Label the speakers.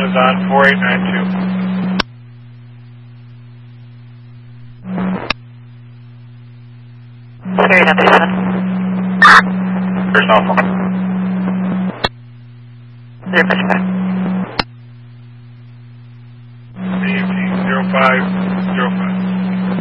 Speaker 1: is on 4892.
Speaker 2: Carry down 37.
Speaker 1: There's no phone.
Speaker 2: 055.